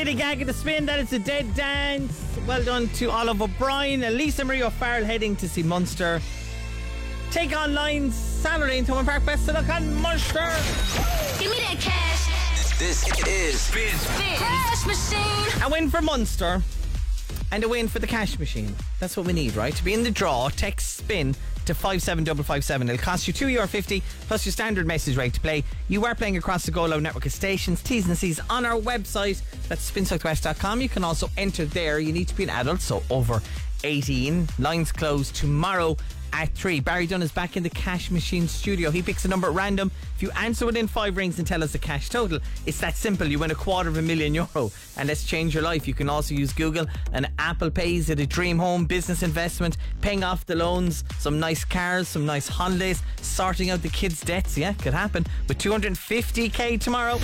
Lady Gaga to Spin. That is a dead dance. Well done to Olive O'Brien. Lisa Marie O'Farrell heading to see Munster take on Lions Saturday in Thomond Park. Best of luck on Munster. Give me that cash. This is Spin Cash machine. A win for Munster and a win for the cash machine. That's what we need, right? To be in the draw, text SPIN to 57557. It'll cost you €2.50 plus your standard message rate to play. You are playing across the Go Loud network of stations. T's and C's on our website. That's spinsouthwest.com. You can also enter there. You need to be an adult, so over 18. Lines close tomorrow at 3. Barry Dunn is back in the cash machine studio. He picks a number at random. If you answer within 5 rings and tell us the cash total, it's that simple. You win €250,000 and let's change your life. You can also use Google and Apple Pay. Is it a dream home, business investment, paying off the loans, some nice cars, some nice holidays, sorting out the kids' debts? Yeah, could happen with $250,000 tomorrow.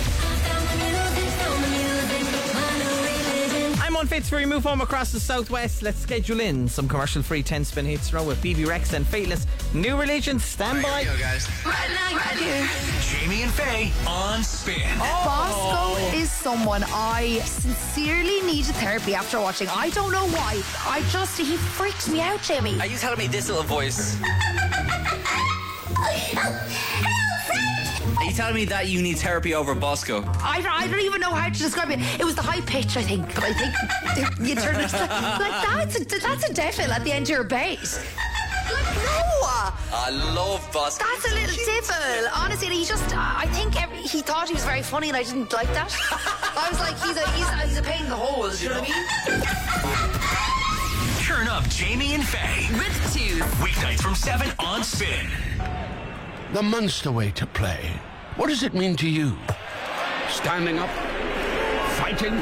I'm on Fitz for your move home across the southwest. Let's schedule in some commercial-free 10-spin hits row with BB Rex and Fateless. New Religion, stand by. Here we go, guys. Right now, right here. Jamie and Faye on Spin. Bosco is someone I sincerely needed therapy after watching. I don't know why. He freaks me out, Jamie. Are you telling me this little voice? Are you telling me that you need therapy over Bosco? I don't even know how to describe it. It was the high pitch, I think. But I think you turn it that's a devil at the end of your bass. No! I love Bosco. That's a little devil. Honestly, he just, I think he thought he was very funny and I didn't like that. I was like, he's a pain in the holes, you know what I mean? Turn up Jamie and Faye. With Tooth. Weeknights from 7 on Spin. The Munster way to play. What does it mean to you? Standing up? Fighting?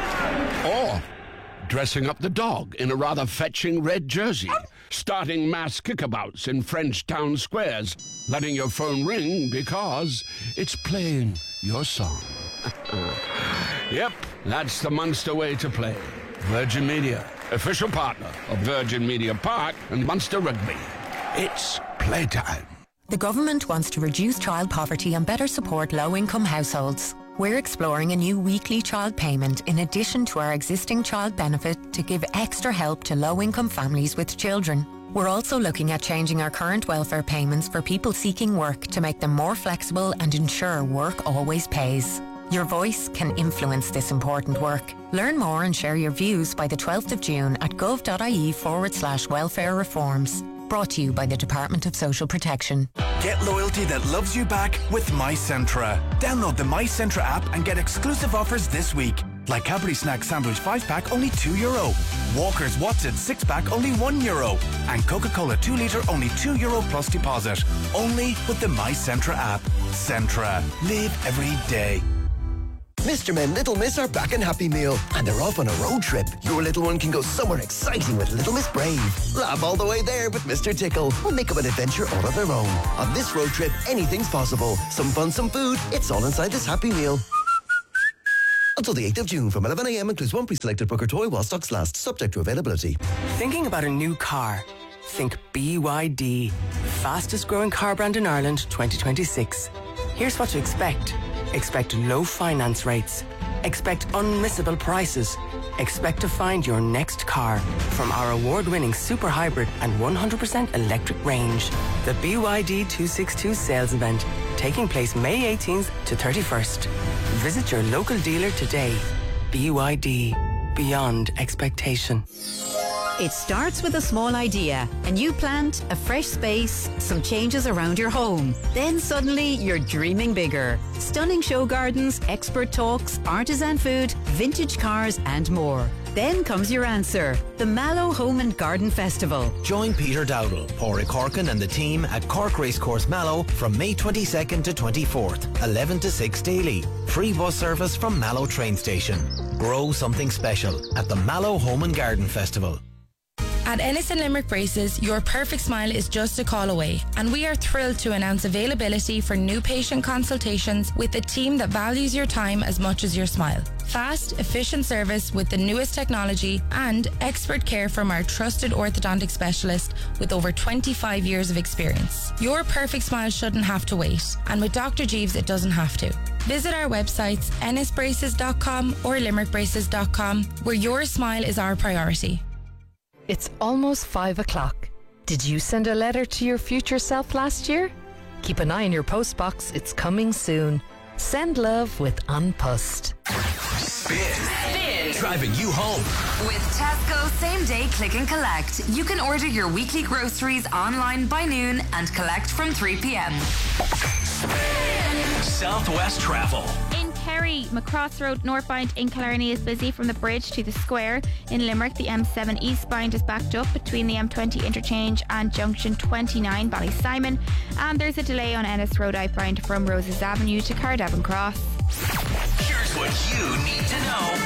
Or dressing up the dog in a rather fetching red jersey? Starting mass kickabouts in French town squares? Letting your phone ring because it's playing your song? Yep, that's the Munster way to play. Virgin Media, official partner of Virgin Media Park and Munster Rugby. It's playtime. The government wants to reduce child poverty and better support low-income households. We're exploring a new weekly child payment in addition to our existing child benefit to give extra help to low-income families with children. We're also looking at changing our current welfare payments for people seeking work to make them more flexible and ensure work always pays. Your voice can influence this important work. Learn more and share your views by the 12th of June at gov.ie/welfare reforms. Brought to you by the Department of Social Protection. Get loyalty that loves you back with MyCentra. Download the MyCentra app and get exclusive offers this week. Like Cadbury Snack Sandwich 5-pack, only €2. Walker's Watson 6-pack, only €1. And Coca-Cola 2-litre, only €2 plus deposit. Only with the MyCentra app. Centra. Live every day. Mr. Men, Little Miss are back in Happy Meal and they're off on a road trip. Your little one can go somewhere exciting with Little Miss Brave. Laugh all the way there with Mr. Tickle. We'll make up an adventure all of their own. On this road trip, anything's possible. Some fun, some food. It's all inside this Happy Meal. Until the 8th of June from 11 a.m. includes one pre-selected Booker toy while stocks last, subject to availability. Thinking about a new car? Think BYD. Fastest growing car brand in Ireland 2026. Here's what to expect. Expect low finance rates. Expect unmissable prices. Expect to find your next car from our award-winning super hybrid and 100% electric range. The BYD 262 sales event taking place May 18th to 31st. Visit your local dealer today. BYD. Beyond expectation. It starts with a small idea, a new plant, a fresh space, some changes around your home. Then suddenly you're dreaming bigger. Stunning show gardens, expert talks, artisan food, vintage cars and more. Then comes your answer, the Mallow Home and Garden Festival. Join Peter Dowdall, Pádraig Corkin and the team at Cork Racecourse Mallow from May 22nd to 24th, 11 to 6 daily. Free bus service from Mallow train station. Grow something special at the Mallow Home and Garden Festival. At Ennis and Limerick Braces, your perfect smile is just a call away, and we are thrilled to announce availability for new patient consultations with a team that values your time as much as your smile. Fast, efficient service with the newest technology and expert care from our trusted orthodontic specialist with over 25 years of experience. Your perfect smile shouldn't have to wait, and with Dr. Jeeves it doesn't have to. Visit our websites ennisbraces.com or limerickbraces.com, where your smile is our priority. It's almost 5 o'clock. Did you send a letter to your future self last year? Keep an eye on your postbox. It's coming soon. Send love with Unpussed. Spin. Driving you home. With Tesco Same Day Click and Collect, you can order your weekly groceries online by noon and collect from 3 p.m. Southwest Travel. In Kerry, Macross Road northbound in Killarney is busy from the bridge to the square. In Limerick, the M7 eastbound is backed up between the M20 interchange and junction 29 Ballysimon. And there's a delay on Ennis Road outbound from Roses Avenue to Cardavon Cross. Here's what you need to know.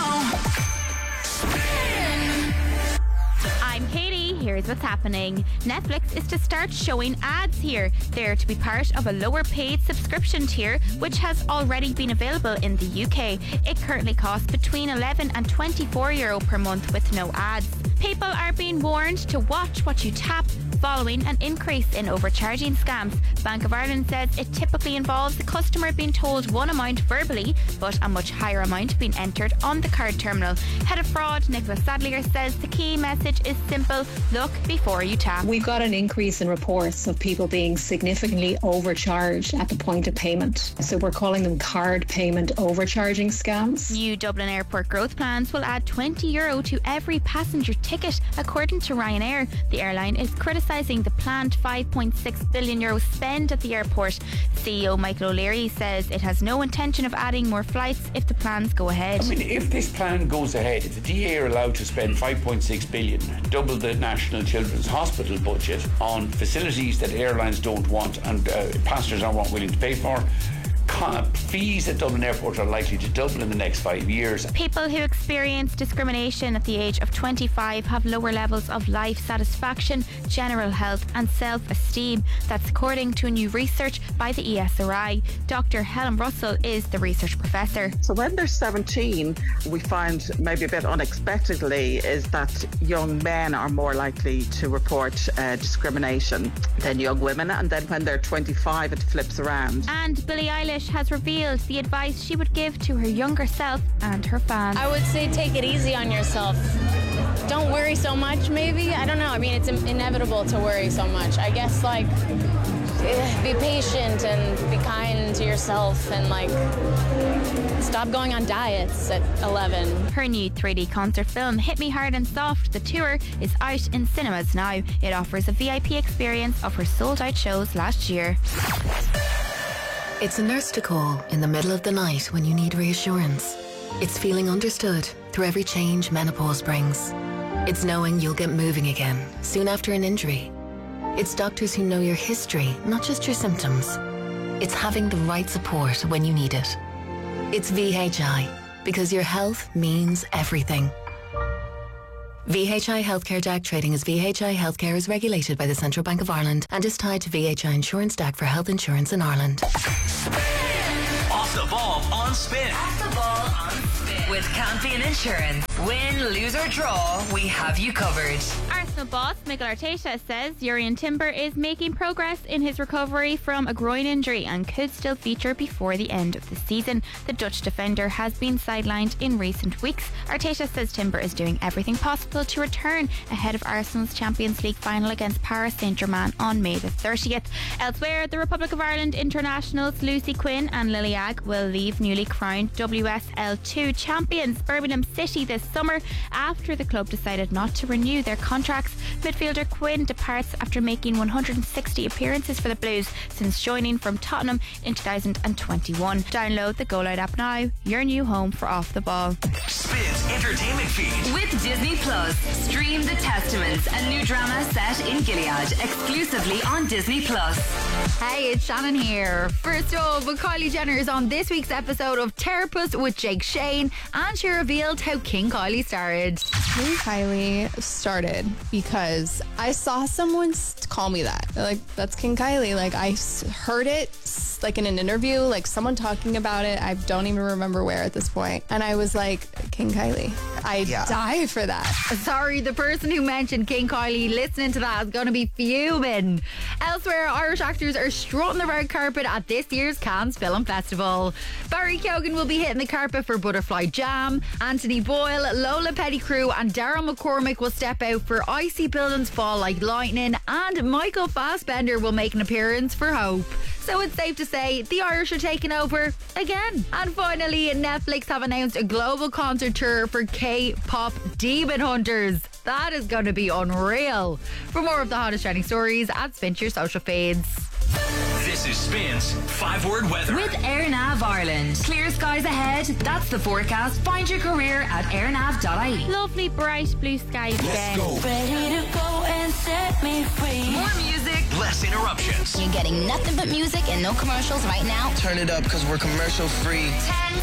I'm Katie. Here's what's happening. Netflix is to start showing ads here. They're to be part of a lower paid subscription tier, which has already been available in the UK. It currently costs between €11 and €24 per month with no ads. People are being warned to watch what you tap following an increase in overcharging scams. Bank of Ireland says it typically involves the customer being told one amount verbally, but a much higher amount being entered on the card terminal. Head of Fraud, Nicholas Sadlier, says the key message is simple: look before you tap. We've got an increase in reports of people being significantly overcharged at the point of payment. So we're calling them card payment overcharging scams. New Dublin Airport growth plans will add €20 to every passenger ticket, according to Ryanair. The airline is criticising the planned €5.6 billion spend at the airport. CEO Michael O'Leary says it has no intention of adding more flights if the plans go ahead. I mean, if this plan goes ahead, if the DA are allowed to spend $5.6 billion, double the National Children's Hospital budget on facilities that airlines don't want and passengers aren't willing to pay for, fees at Dublin Airport are likely to double in the next 5 years. People who experience discrimination at the age of 25 have lower levels of life satisfaction, general health and self-esteem. That's according to new research by the ESRI. Dr. Helen Russell is the research professor. So when they're 17, we find maybe a bit unexpectedly is that young men are more likely to report discrimination than young women, and then when they're 25 it flips around. And Billie Eilish has revealed the advice she would give to her younger self and her fans. I would say take it easy on yourself. Don't worry so much, maybe. I don't know. I mean, it's inevitable to worry so much. I guess, like, be patient and be kind to yourself and, like, stop going on diets at 11. Her new 3D concert film, Hit Me Hard and Soft, The Tour, is out in cinemas now. It offers a VIP experience of her sold-out shows last year. It's a nurse to call in the middle of the night when you need reassurance. It's feeling understood through every change menopause brings. It's knowing you'll get moving again soon after an injury. It's doctors who know your history, not just your symptoms. It's having the right support when you need it. It's VHI, because your health means everything. VHI Healthcare DAC trading as VHI Healthcare is regulated by the Central Bank of Ireland and is tied to VHI Insurance DAC for health insurance in Ireland. Off the ball on Spin. Off the ball on Spin. With Campion Insurance. Win, lose or draw, we have you covered. Arsenal boss Mikel Arteta says Jurrien Timber is making progress in his recovery from a groin injury and could still feature before the end of the season. The Dutch defender has been sidelined in recent weeks. Arteta says Timber is doing everything possible to return ahead of Arsenal's Champions League final against Paris Saint-Germain on May the 30th. Elsewhere, the Republic of Ireland internationals Lucy Quinn and Lily Agg will leave newly crowned WSL2 champions Birmingham City this summer after the club decided not to renew their contracts. Midfielder Quinn departs after making 160 appearances for the Blues since joining from Tottenham in 2021. Download the Go Loud app now, your new home for Off the Ball. Spin's entertainment feed. With Disney Plus, stream The Testaments, a new drama set in Gilead, exclusively on Disney Plus. Hey, it's Shannon here. First up, Kylie Jenner is on this week's episode of Therapist with Jake Shane, and she revealed how King Kylie started. King Kylie started because I saw someone call me that. They're like, that's King Kylie. Like, I heard it like in an interview, like someone talking about it. I don't even remember where at this point. And I was like, King Kylie. I'd die for that. Sorry, the person who mentioned King Kylie listening to that is going to be fuming. Elsewhere, Irish actors are strutting the red carpet at this year's Cannes Film Festival. Barry Keoghan will be hitting the carpet for Butterfly Jam. Anthony Boyle, Lola Pettigrew and Daryl McCormick will step out for Icy Buildings Fall Like Lightning, and Michael Fassbender will make an appearance for Hope. So it's safe to say the Irish are taking over again. And finally, Netflix have announced a global concert tour for K-pop Demon Hunters. That is going to be unreal. For more of the hottest trending stories, Spin your social feeds. This is Spin's 5-word weather. With AirNav Ireland. Clear skies ahead. That's the forecast. Find your career at airnav.ie. Lovely bright blue skies again. Ready to go and set me free. More music. Less interruptions. You're getting nothing but music and no commercials right now. Turn it up because we're commercial free. 10